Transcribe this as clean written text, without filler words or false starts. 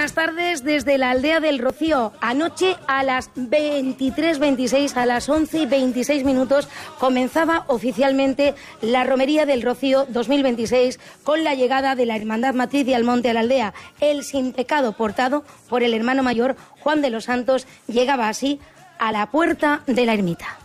buenas tardes desde la Aldea del Rocío. Anoche a las 23:26, a las 11:26, comenzaba oficialmente la Romería del Rocío 2026 con la llegada de la Hermandad Matriz de Almonte a la aldea. El sin pecado portado por el hermano mayor Juan de los Santos llegaba así a la puerta de la ermita.